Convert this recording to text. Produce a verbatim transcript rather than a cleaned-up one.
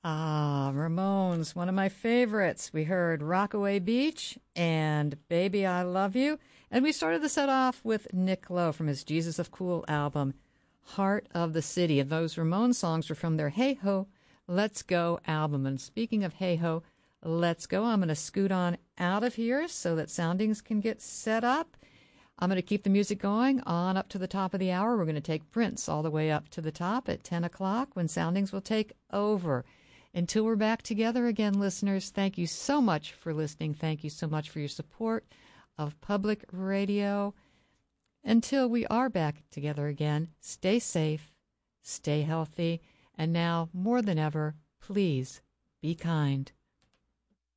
Ah, Ramones, one of my favorites. We heard Rockaway Beach and Baby I Love You. And we started the set off with Nick Lowe from his Jesus of Cool album, Heart of the City. And those Ramones songs were from their Hey Ho, Let's Go album. And speaking of Hey Ho, Let's Go, I'm going to scoot on out of here so that Soundings can get set up. I'm going to keep the music going on up to the top of the hour. We're going to take Prince all the way up to the top at ten o'clock when Soundings will take over. Until we're back together again, listeners, thank you so much for listening. Thank you so much for your support of public radio. Until we are back together again, stay safe, stay healthy, and now, more than ever, please be kind.